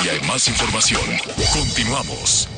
Todavía hay más información. Continuamos.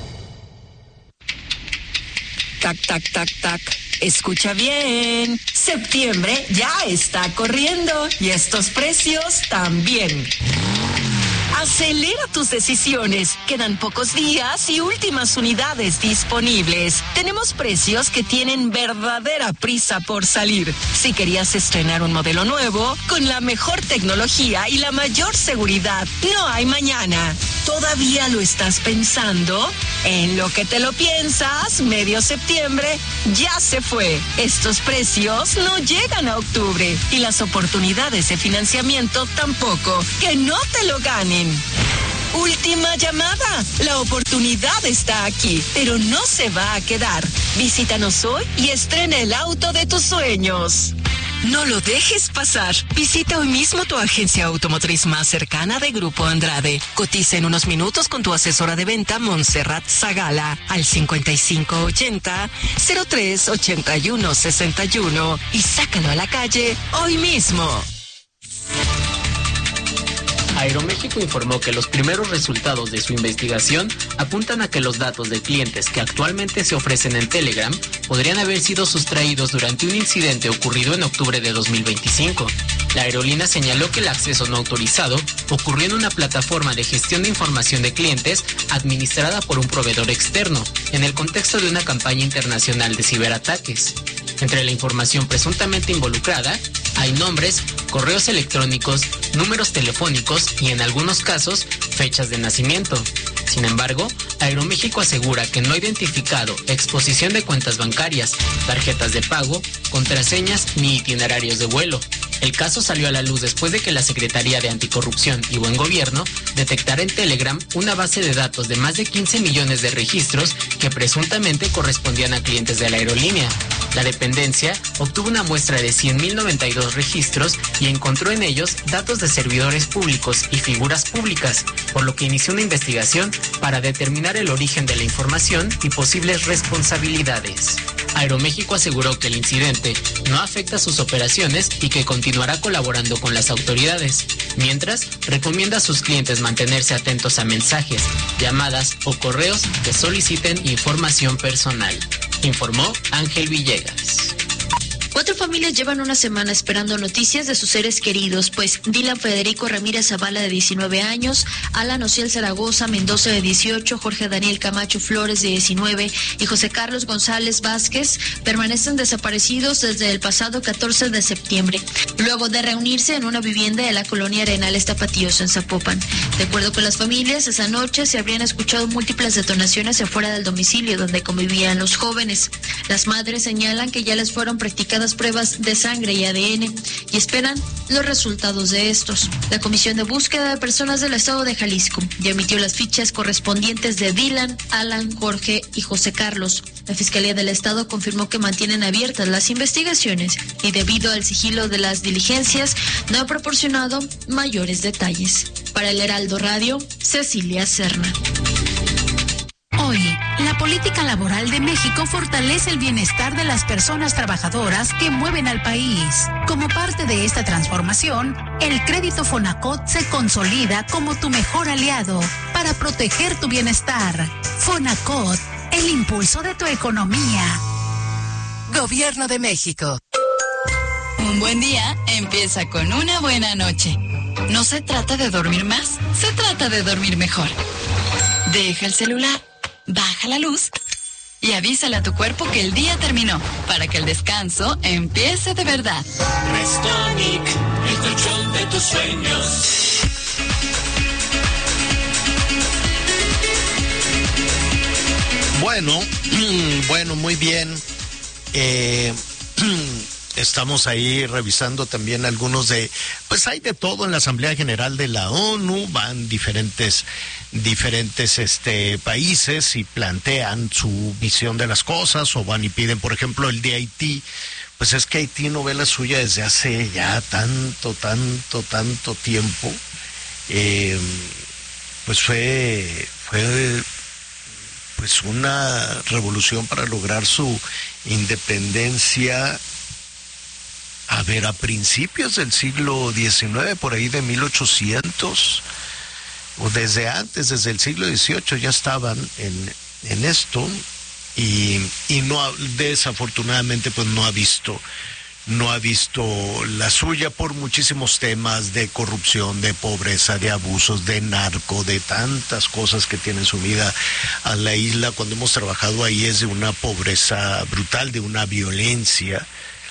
Tac, tac, tac, tac. Escucha bien. Septiembre ya está corriendo y estos precios también. Acelera tus decisiones. Quedan pocos días y últimas unidades disponibles. Tenemos precios que tienen verdadera prisa por salir. Si querías estrenar un modelo nuevo, con la mejor tecnología y la mayor seguridad, no hay mañana. ¿Todavía lo estás pensando? En lo que te lo piensas, medio septiembre ya se fue. Estos precios no llegan a octubre y las oportunidades de financiamiento tampoco. Que no te lo ganen. Última llamada. La oportunidad está aquí, pero no se va a quedar. Visítanos hoy y estrena el auto de tus sueños. No lo dejes pasar. Visita hoy mismo tu agencia automotriz más cercana de Grupo Andrade. Cotiza en unos minutos con tu asesora de venta, Montserrat Zagala, al 5580-038161 y sácalo a la calle hoy mismo. Aeroméxico informó que los primeros resultados de su investigación apuntan a que los datos de clientes que actualmente se ofrecen en Telegram podrían haber sido sustraídos durante un incidente ocurrido en octubre de 2025. La aerolínea señaló que el acceso no autorizado ocurrió en una plataforma de gestión de información de clientes administrada por un proveedor externo, en el contexto de una campaña internacional de ciberataques. Entre la información presuntamente involucrada, hay nombres, correos electrónicos, números telefónicos y en algunos casos, fechas de nacimiento. Sin embargo, Aeroméxico asegura que no ha identificado exposición de cuentas bancarias, tarjetas de pago, contraseñas ni itinerarios de vuelo. El caso salió a la luz después de que la Secretaría de Anticorrupción y Buen Gobierno detectara en Telegram una base de datos de más de 15 millones de registros que presuntamente correspondían a clientes de la aerolínea. La dependencia obtuvo una muestra de 100.092 registros y encontró en ellos datos de servidores públicos y figuras públicas, por lo que inició una investigación para determinar el origen de la información y posibles responsabilidades. Aeroméxico aseguró que el incidente no afecta sus operaciones y que continuará colaborando con las autoridades, mientras recomienda a sus clientes mantenerse atentos a mensajes, llamadas o correos que soliciten información personal. Informó Ángel Villegas. 4 familias llevan una semana esperando noticias de sus seres queridos, pues Dylan Federico Ramírez Zavala, de 19 años, Alan Ociel Zaragoza Mendoza, de 18, Jorge Daniel Camacho Flores, de 19, y José Carlos González Vázquez permanecen desaparecidos desde el pasado 14 de septiembre, luego de reunirse en una vivienda de la colonia Arenales Tapatíos en Zapopan. De acuerdo con las familias, esa noche se habrían escuchado múltiples detonaciones afuera del domicilio donde convivían los jóvenes. Las madres señalan que ya les fueron practicadas pruebas de sangre y ADN y esperan los resultados de estos. La Comisión de Búsqueda de Personas del Estado de Jalisco ya emitió las fichas correspondientes de Dylan, Alan, Jorge y José Carlos. La Fiscalía del Estado confirmó que mantienen abiertas las investigaciones y debido al sigilo de las diligencias no ha proporcionado mayores detalles. Para el Heraldo Radio, Cecilia Serna. Hoy, la política laboral de México fortalece el bienestar de las personas trabajadoras que mueven al país. Como parte de esta transformación, el crédito Fonacot se consolida como tu mejor aliado para proteger tu bienestar. Fonacot, el impulso de tu economía. Gobierno de México. Un buen día empieza con una buena noche. No se trata de dormir más, se trata de dormir mejor. Deja el celular, baja la luz y avísale a tu cuerpo que el día terminó para que el descanso empiece de verdad. Restonic, el colchón de tus sueños. Bueno, muy bien. Estamos ahí revisando también algunos pues hay de todo en la Asamblea General de la ONU, van diferentes países y plantean su visión de las cosas, o van y piden, por ejemplo, el de Haití. Pues es que Haití no ve la suya desde hace ya tanto tiempo. Pues fue pues una revolución para lograr su independencia. A ver, a principios del siglo XIX, por ahí de 1800, o desde antes, desde el siglo XVIII ya estaban en esto, y no, desafortunadamente pues no ha visto la suya por muchísimos temas de corrupción, de pobreza, de abusos, de narco, de tantas cosas que tienen sumida a la isla. Cuando hemos trabajado ahí es de una pobreza brutal, de una violencia,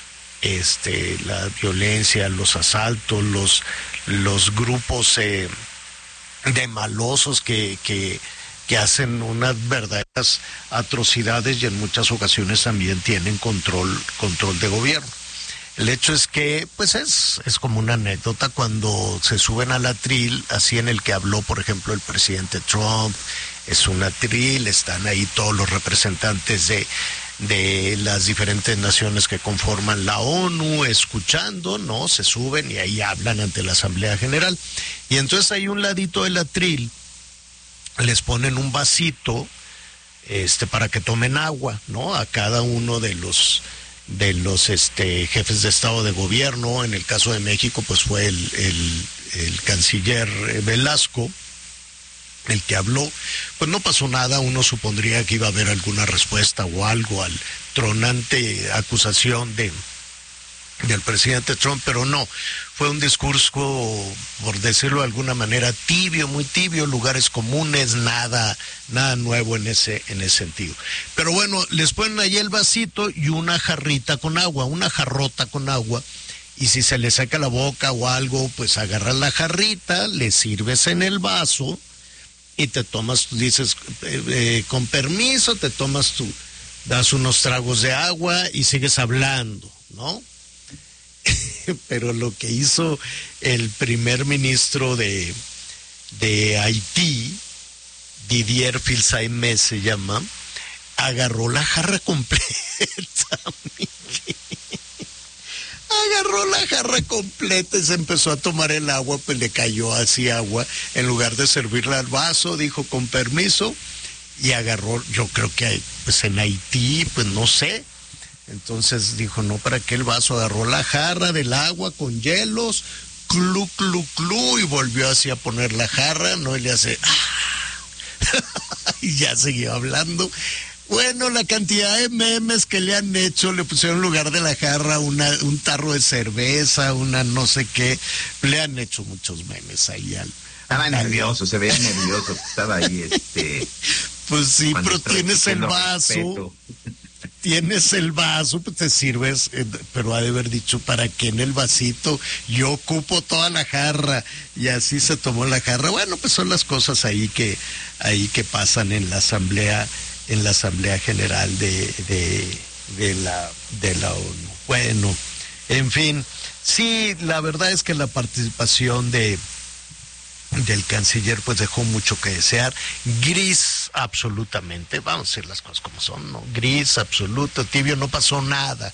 la violencia, los asaltos, los grupos de malosos que hacen unas verdaderas atrocidades y en muchas ocasiones también tienen control de gobierno. El hecho es que, pues es como una anécdota cuando se suben al atril, así en el que habló, por ejemplo, el presidente Trump, es un atril, están ahí todos los representantes de las diferentes naciones que conforman la ONU, escuchando, ¿no? Se suben y ahí hablan ante la Asamblea General. Y entonces ahí un ladito del atril les ponen un vasito, para que tomen agua, ¿no? A cada uno de los jefes de Estado de Gobierno. En el caso de México pues fue el canciller Velasco el que habló. Pues no pasó nada, uno supondría que iba a haber alguna respuesta o algo al tronante acusación del presidente Trump, pero no, fue un discurso, por decirlo de alguna manera, tibio, muy tibio, lugares comunes, nada nuevo en ese sentido. Pero bueno, les ponen ahí el vasito y una jarrita con agua, una jarrota con agua, y si se les seca la boca o algo, pues agarras la jarrita, le sirves en el vaso y te tomas, dices, con permiso, das unos tragos de agua y sigues hablando, ¿no? Pero lo que hizo el primer ministro de Haití, Didier Filsaime se llama, agarró la jarra completa. Agarró la jarra completa y se empezó a tomar el agua, pues le cayó así agua, en lugar de servirle al vaso, dijo con permiso, y agarró, yo creo que pues en Haití, pues no sé. Entonces dijo, no, ¿para qué el vaso? Agarró la jarra del agua con hielos, clu, y volvió así a poner la jarra, ¿no? Y le hace, y ya siguió hablando. Bueno, la cantidad de memes que le han hecho, le pusieron en lugar de la jarra un tarro de cerveza, una no sé qué, le han hecho muchos memes ahí Estaba nervioso, se veía nervioso, estaba ahí, Pues sí, pero tienes el vaso. Tienes el vaso, pues te sirves, pero ha de haber dicho, ¿para qué en el vasito? Yo ocupo toda la jarra, y así se tomó la jarra. Bueno, pues son las cosas ahí que pasan en la Asamblea General de la ONU. Bueno, en fin, sí, la verdad es que la participación del canciller pues dejó mucho que desear, gris absolutamente, vamos a decir las cosas como son, ¿no? Gris absoluto, tibio, no pasó nada,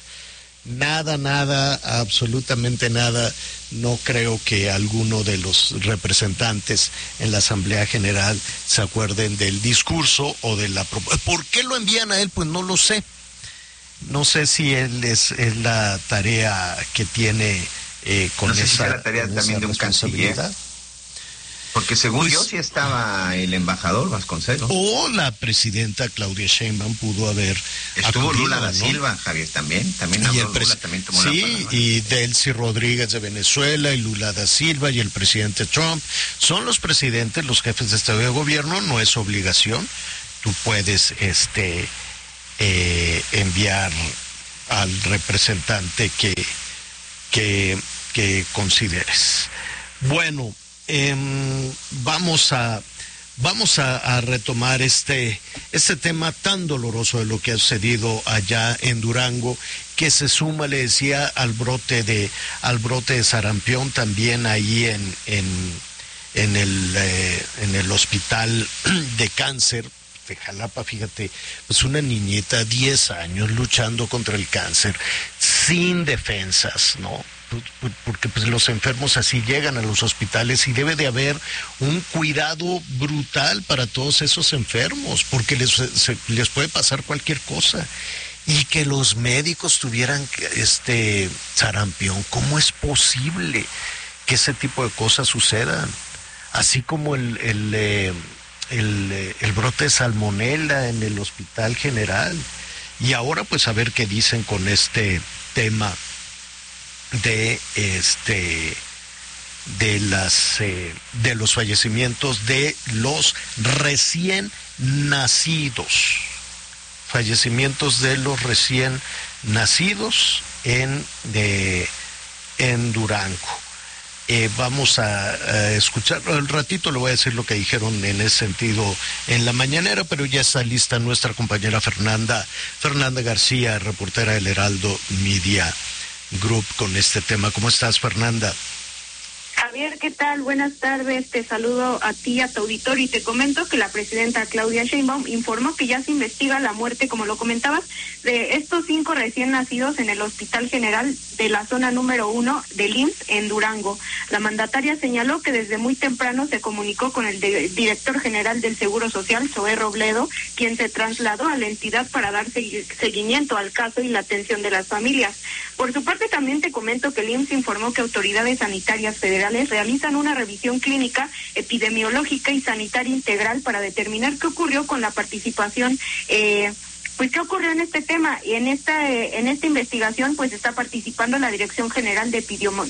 absolutamente nada. No creo que alguno de los representantes en la Asamblea General se acuerden del discurso o de la propuesta. ¿Por qué lo envían a él? Pues no lo sé. No sé si él es la tarea que tiene con no sé esa, si la tarea también de un canciller. Porque según yo sí estaba el embajador Vasconcelos. O la presidenta Claudia Sheinbaum pudo haber estuvo acudido, Lula da ¿no? Silva, Javier, también habló Lula, también tomó la palabra. Sí, y Delcy Rodríguez de Venezuela, y Lula da Silva, y el presidente Trump. Son los presidentes, los jefes de Estado y de Gobierno, no es obligación. Tú puedes enviar al representante que consideres. Bueno, vamos a retomar este tema tan doloroso de lo que ha sucedido allá en Durango, que se suma, le decía, al brote de sarampión también ahí en el hospital de cáncer de Jalapa. Fíjate, pues una niñita, 10 años, luchando contra el cáncer, sin defensas, ¿no? Porque pues los enfermos así llegan a los hospitales, y debe de haber un cuidado brutal para todos esos enfermos, porque les puede pasar cualquier cosa. Y que los médicos tuvieran sarampión, ¿cómo es posible que ese tipo de cosas sucedan? así como el brote de salmonela en el Hospital General. Y ahora pues a ver qué dicen con este tema de los fallecimientos de los recién nacidos. Fallecimientos de los recién nacidos en Durango. Vamos a escuchar, al ratito le voy a decir lo que dijeron en ese sentido en la mañanera, pero ya está lista nuestra compañera Fernanda García, reportera del Heraldo Media Group, con este tema. ¿Cómo estás, Fernanda? Javier, ¿qué tal? Buenas tardes, te saludo a ti y a tu auditorio y te comento que la presidenta Claudia Sheinbaum informó que ya se investiga la muerte, como lo comentabas, de estos 5 recién nacidos en el Hospital General de la zona número 1 del IMSS en Durango. La mandataria señaló que desde muy temprano se comunicó con el director general del Seguro Social, Zoé Robledo, quien se trasladó a la entidad para dar seguimiento al caso y la atención de las familias. Por su parte, también te comento que el IMSS informó que autoridades sanitarias federales realizan una revisión clínica, epidemiológica y sanitaria integral para determinar qué ocurrió con la participación, qué ocurrió en este tema. Y en esta investigación pues está participando la Dirección General de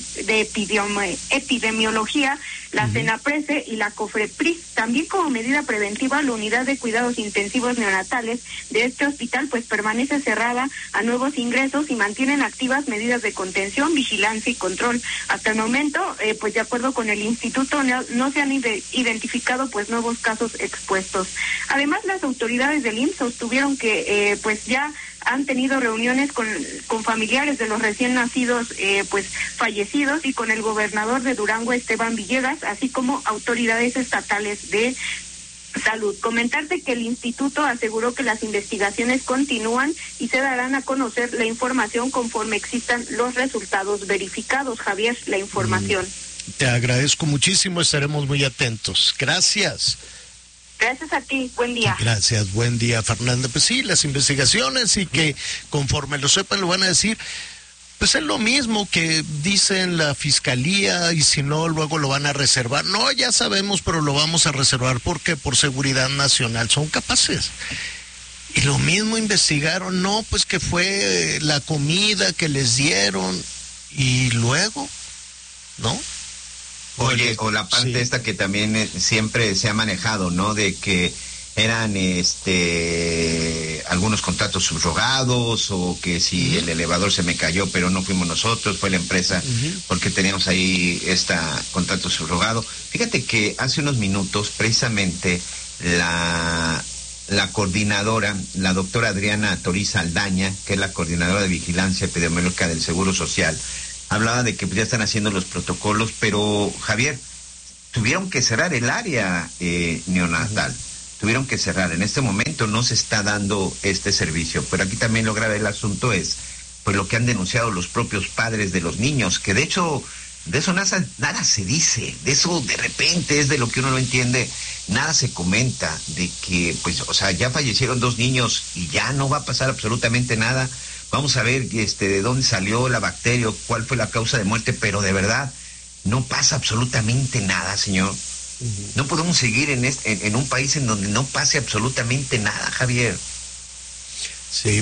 Epidemiología, la CENAPRESE y la COFEPRIS. También como medida preventiva, la unidad de cuidados intensivos neonatales de este hospital pues permanece cerrada a nuevos ingresos y mantienen activas medidas de contención, vigilancia y control. Hasta el momento, pues de acuerdo con el instituto, no se han identificado pues nuevos casos expuestos. Además, las autoridades del IMSS sostuvieron que pues ya han tenido reuniones con familiares de los recién nacidos fallecidos y con el gobernador de Durango, Esteban Villegas, así como autoridades estatales de salud. Comentarte que el instituto aseguró que las investigaciones continúan y se darán a conocer la información conforme existan los resultados verificados. Javier, la información. Te agradezco muchísimo, estaremos muy atentos. Gracias. Gracias a ti, buen día. Gracias, buen día, Fernanda. Pues sí, las investigaciones y que conforme lo sepan lo van a decir, pues es lo mismo que dicen la fiscalía y si no luego lo van a reservar. No, ya sabemos, pero lo vamos a reservar porque por seguridad nacional son capaces. Y lo mismo investigaron, no, pues que fue la comida que les dieron y luego, ¿no? Oye, o la parte esta que también siempre se ha manejado, ¿no? De que eran algunos contratos subrogados o que si el elevador se me cayó pero no fuimos nosotros, fue la empresa porque teníamos ahí contrato subrogado. Fíjate que hace unos minutos precisamente la coordinadora, la doctora Adriana Toriz Aldaña, que es la coordinadora de vigilancia epidemiológica del Seguro Social, hablaba de que ya están haciendo los protocolos, pero Javier, tuvieron que cerrar el área neonatal, tuvieron que cerrar. En este momento no se está dando este servicio, pero aquí también lo grave del asunto es pues lo que han denunciado los propios padres de los niños, que de hecho de eso nada se dice, de eso de repente es de lo que uno no entiende, nada se comenta, de que pues, o sea, ya fallecieron 2 niños y ya no va a pasar absolutamente nada. Vamos a ver de dónde salió la bacteria, cuál fue la causa de muerte, pero de verdad no pasa absolutamente nada, señor. No podemos seguir en un país en donde no pase absolutamente nada, Javier. Sí,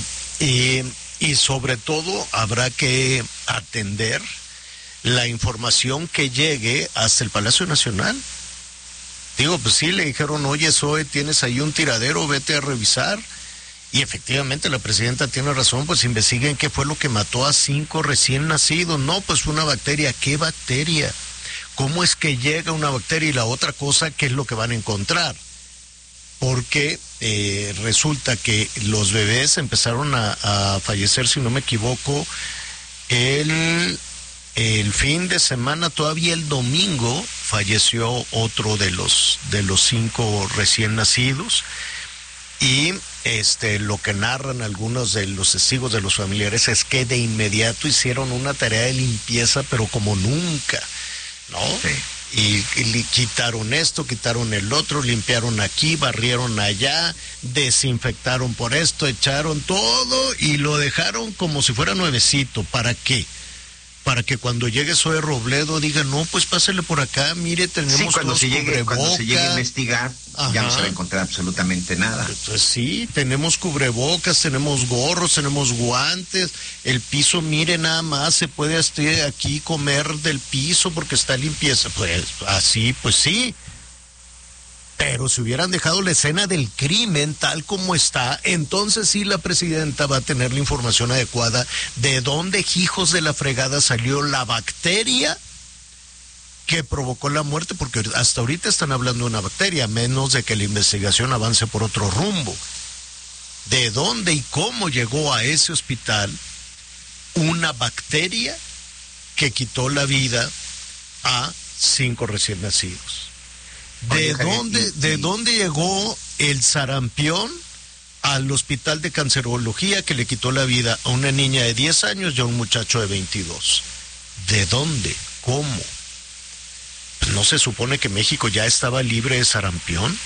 y sobre todo habrá que atender la información que llegue hasta el Palacio Nacional. Digo, pues sí, le dijeron, oye, Zoe, tienes ahí un tiradero, vete a revisar. Y efectivamente la presidenta tiene razón, pues investiguen qué fue lo que mató a 5 recién nacidos. No, pues una bacteria. ¿Qué bacteria? ¿Cómo es que llega una bacteria? Y la otra cosa, ¿qué es lo que van a encontrar? Porque resulta que los bebés empezaron a fallecer, si no me equivoco, el fin de semana, todavía el domingo, falleció otro de los 5 recién nacidos. Y lo que narran algunos de los testigos de los familiares es que de inmediato hicieron una tarea de limpieza, pero como nunca, ¿no? Sí. Y quitaron esto, quitaron el otro, limpiaron aquí, barrieron allá, desinfectaron por esto, echaron todo y lo dejaron como si fuera nuevecito. ¿Para qué? para que cuando llegue Zoe Robledo diga, no, pues pásele por acá, mire, tenemos sí, cuando se llegue a investigar, ya no se va a encontrar absolutamente nada. Pues sí, tenemos cubrebocas, tenemos gorros, tenemos guantes, el piso, mire, nada más se puede hasta aquí comer del piso porque está limpieza, pues así, pues sí. Pero si hubieran dejado la escena del crimen tal como está, entonces sí la presidenta va a tener la información adecuada de dónde, hijos de la fregada, salió la bacteria que provocó la muerte, porque hasta ahorita están hablando de una bacteria, a menos de que la investigación avance por otro rumbo. ¿De dónde y cómo llegó a ese hospital una bacteria que quitó la vida a 5 recién nacidos? ¿De dónde llegó el sarampión al hospital de cancerología que le quitó la vida a una niña de 10 años y a un muchacho de 22? ¿De dónde? ¿Cómo? Pues ¿no se supone que México ya estaba libre de sarampión?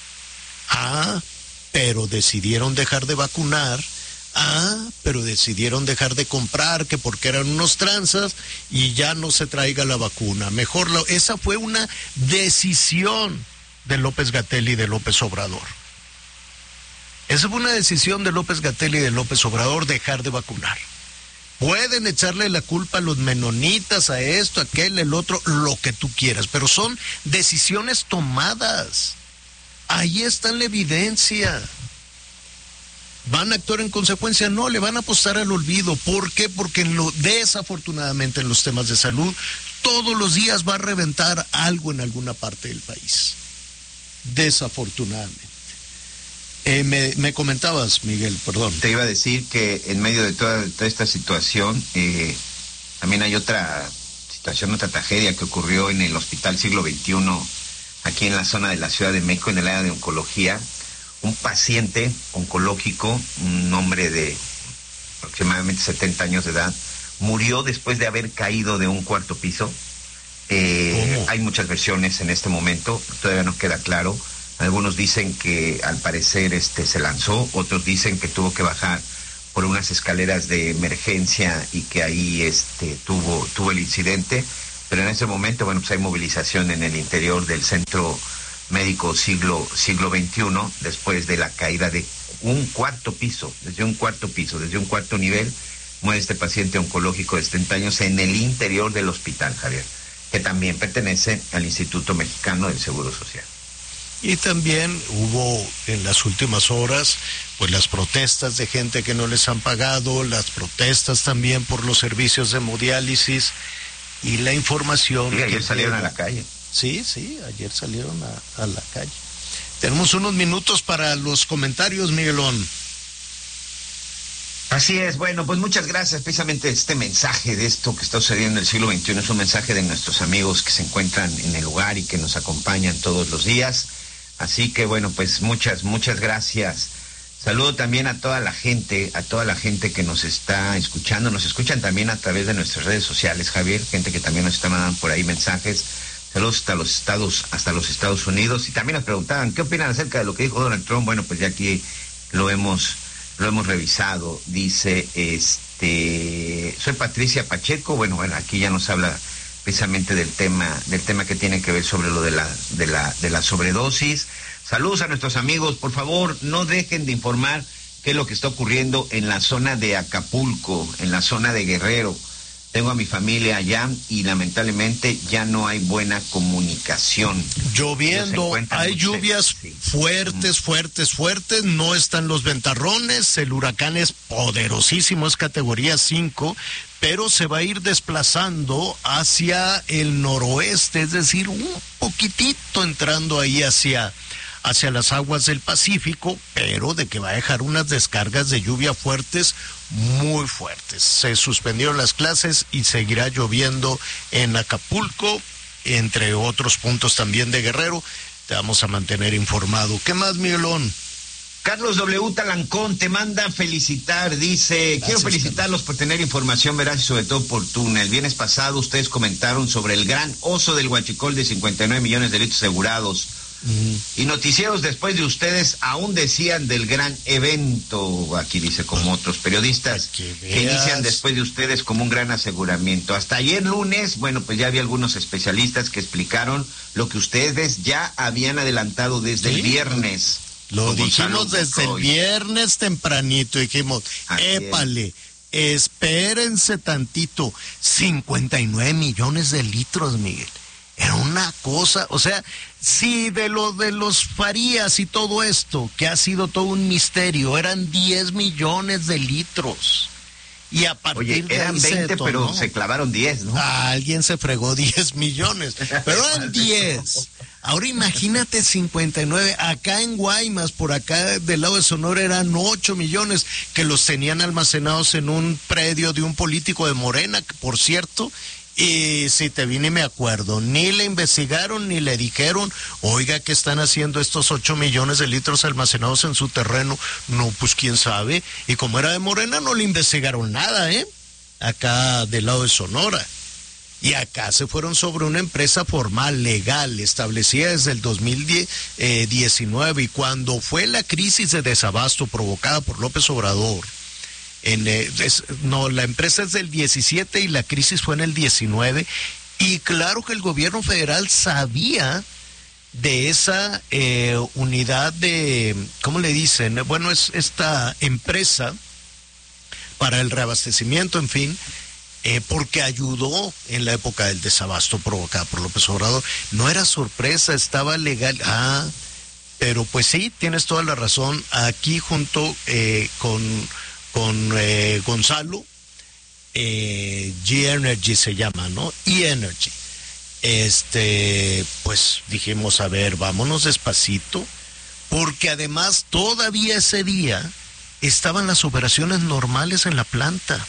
Pero decidieron dejar de vacunar. Pero decidieron dejar de comprar, que porque eran unos tranzas, y ya no se traiga la vacuna. Esa fue una decisión de López-Gatell y de López Obrador. Esa fue una decisión de López-Gatell y de López Obrador, dejar de vacunar. Pueden echarle la culpa a los menonitas, a esto, a aquel, el otro, lo que tú quieras, pero son decisiones tomadas. Ahí está la evidencia. ¿Van a actuar en consecuencia? No, le van a apostar al olvido. ¿Por qué? Porque desafortunadamente en los temas de salud, todos los días va a reventar algo en alguna parte del país. Desafortunadamente. Me comentabas, Miguel, perdón. Te iba a decir que en medio de toda esta situación, también hay otra situación, otra tragedia que ocurrió en el Hospital Siglo XXI, aquí en la zona de la Ciudad de México, en el área de oncología. Un paciente oncológico, un hombre de aproximadamente 70 años de edad, murió después de haber caído de un 4º piso. Hay muchas versiones en este momento, todavía no queda claro. Algunos dicen que al parecer se lanzó, otros dicen que tuvo que bajar por unas escaleras de emergencia y que ahí tuvo el incidente. Pero en ese momento, bueno, pues hay movilización en el interior del centro médico siglo XXI, después de la caída de un 4º piso, desde un 4º nivel, muere este paciente oncológico de 70 años en el interior del hospital, Javier, que también pertenece al Instituto Mexicano del Seguro Social. Y también hubo en las últimas horas, pues las protestas de gente que no les han pagado, las protestas también por los servicios de hemodiálisis y la información. Sí, ayer salieron a la calle. Sí, ayer salieron a la calle. Tenemos unos minutos para los comentarios, Miguelón. Así es, bueno, pues muchas gracias. Precisamente este mensaje de esto que está sucediendo en el siglo XXI es un mensaje de nuestros amigos que se encuentran en el lugar y que nos acompañan todos los días. Así que bueno, pues muchas gracias. Saludo también a toda la gente que nos está escuchando. Nos escuchan también a través de nuestras redes sociales, Javier, gente que también nos está mandando por ahí mensajes. Saludos hasta los Estados Unidos. Y también nos preguntaban, ¿qué opinan acerca de lo que dijo Donald Trump? Bueno, pues ya aquí lo hemos revisado. Dice, soy Patricia Pacheco. Bueno, aquí ya nos habla precisamente del tema que tiene que ver sobre lo de la sobredosis. Saludos a nuestros amigos. Por favor, no dejen de informar qué es lo que está ocurriendo en la zona de Acapulco, en la zona de Guerrero. Tengo a mi familia allá y lamentablemente ya no hay buena comunicación. Lloviendo, hay lluvias fuertes, no están los ventarrones, el huracán es poderosísimo, es categoría 5, pero se va a ir desplazando hacia el noroeste, es decir, un poquitito entrando ahí hacia las aguas del Pacífico, pero de que va a dejar unas descargas de lluvia fuertes, muy fuertes. Se suspendieron las clases y seguirá lloviendo en Acapulco, entre otros puntos también de Guerrero. Te vamos a mantener informado. ¿Qué más, Miguelón? Carlos W. Talancón te manda felicitar, dice, gracias, quiero felicitarlos por tener información veraz y sobre todo oportuna. El viernes pasado ustedes comentaron sobre el gran oso del Huachicol de 59 millones de litros asegurados. Y noticieros después de ustedes aún decían del gran evento, aquí dice, como otros periodistas, que inician después de ustedes como un gran aseguramiento. Hasta ayer lunes, bueno, pues ya había algunos especialistas que explicaron lo que ustedes ya habían adelantado desde el viernes. Lo dijimos desde el viernes tempranito, dijimos, épale, espérense tantito, 59 millones de litros, Miguel. Era una cosa, o sea, si de los Farías y todo esto, que ha sido todo un misterio, eran 10 millones de litros. Y a partir de eran ahí 20, pero se clavaron 10, ¿no? Alguien se fregó 10 millones, pero eran 10. Ahora imagínate 59, acá en Guaymas, por acá del lado de Sonora eran 8 millones que los tenían almacenados en un predio de un político de Morena, que por cierto, y si te vine me acuerdo, ni le investigaron ni le dijeron, oiga, ¿qué están haciendo estos 8 millones de litros almacenados en su terreno? No, pues quién sabe, y como era de Morena no le investigaron nada, acá del lado de Sonora. Y acá se fueron sobre una empresa formal, legal, establecida desde el 2019, y cuando fue la crisis de desabasto provocada por López Obrador, la empresa es del 17 y la crisis fue en el 19, y claro que el gobierno federal sabía de esa unidad de, ¿cómo le dicen? Bueno, es esta empresa para el reabastecimiento, en fin, porque ayudó en la época del desabasto provocado por López Obrador. No era sorpresa, estaba legal. Pero pues sí, tienes toda la razón. Aquí junto con Gonzalo, G-Energy se llama, ¿no? E-Energy. Pues dijimos, a ver, vámonos despacito, porque además todavía ese día estaban las operaciones normales en la planta.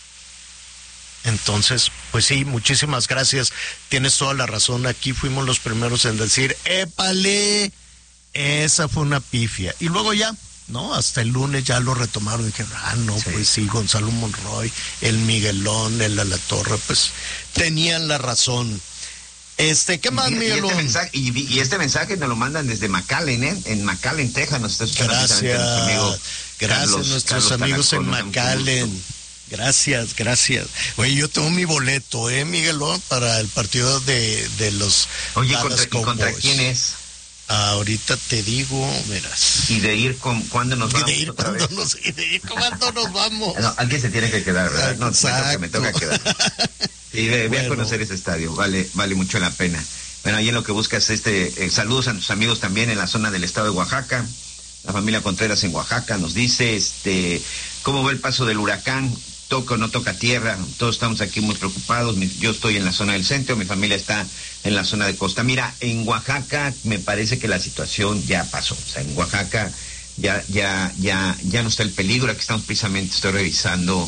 Entonces, pues sí, muchísimas gracias. Tienes toda la razón. Aquí fuimos los primeros en decir, épale, esa fue una pifia. Y luego ya, ¿no? Hasta el lunes ya lo retomaron y dijeron, no, sí. Pues sí, Gonzalo Monroy, el Miguelón, el Alatorre, pues tenían la razón. ¿Qué más, Miguelón? Y este mensaje nos lo mandan desde McAllen, en McAllen, Texas. Nos está escuchando nuestro amigo Carlos, nuestros amigos en McAllen. Gracias. Oye, yo tengo mi boleto, Miguelón, para el partido de los Dallas Cowboys. ¿Contra quién es? Ahorita te digo, verás. ¿Y de ir cuándo nos vamos? ¿Y de ir cuándo nos vamos? No, alguien se tiene que quedar, ¿verdad? No, me toca quedar. Sí, ve a conocer ese estadio, vale mucho la pena. Bueno, ahí en lo que buscas, saludos a tus amigos también en la zona del estado de Oaxaca. La familia Contreras en Oaxaca nos dice, ¿cómo va el paso del huracán? ¿Toca o no toca tierra? Todos estamos aquí muy preocupados. Yo estoy en la zona del centro, mi familia está en la zona de costa. Mira, en Oaxaca me parece que la situación ya pasó. O sea, en Oaxaca ya no está el peligro. Aquí estamos precisamente, estoy revisando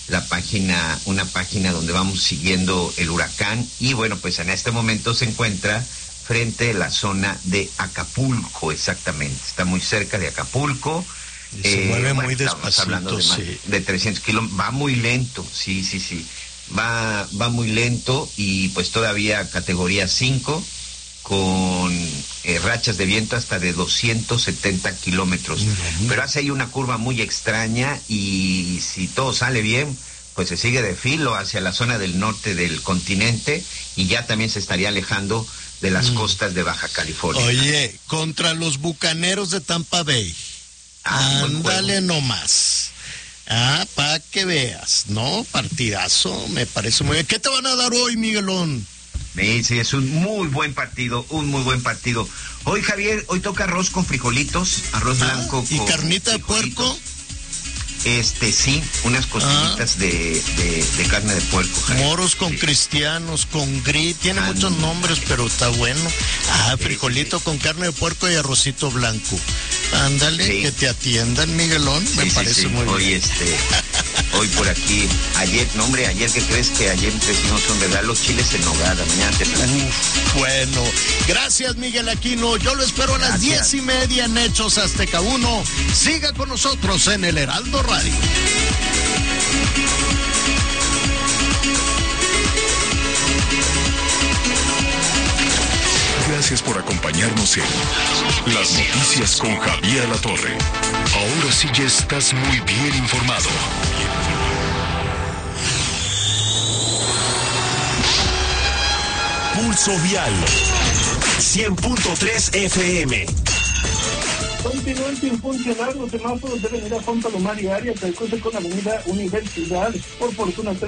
una página donde vamos siguiendo el huracán. Y bueno, pues en este momento se encuentra frente a la zona de Acapulco, exactamente. Está muy cerca de Acapulco. Se mueve muy despacito, hablando de 300 kilómetros, va muy lento, sí, va muy lento y pues todavía categoría 5 con rachas de viento hasta de 270 kilómetros, pero hace ahí una curva muy extraña y si todo sale bien, pues se sigue de filo hacia la zona del norte del continente y ya también se estaría alejando de las costas de Baja California. Oye, contra los Bucaneros de Tampa Bay. Ándale nomás. Para que veas, ¿no? Partidazo, me parece muy bien. ¿Qué te van a dar hoy, Miguelón? Sí, es un muy buen partido. Hoy, Javier, hoy toca arroz con frijolitos, arroz blanco ¿y con carnita de puerco? Sí, unas costillitas de carne de puerco, Javier. Moros con cristianos, con gris, tiene muchos nombres, pero está bueno. Frijolito con carne de puerco y arrocito blanco. Ándale, que te atiendan, Miguelón, me parece muy bien. Hoy por aquí, ayer, ¿qué crees? Que ayer recibimos un regalo, chiles en nogada, mañana te platico. Bueno, gracias, Miguel Aquino, yo lo espero a las 10:30 en Hechos Azteca 1. Siga con nosotros en el Heraldo Radio. Gracias por acompañarnos en Las Noticias con Javier Alatorre. Ahora sí ya estás muy bien informado. Pulso Vial 100.3 FM. Continúan sin funcionar los semáforos de Avenida Juan Palomar y Arias, el cruce con Avenida Universidad. Por fortuna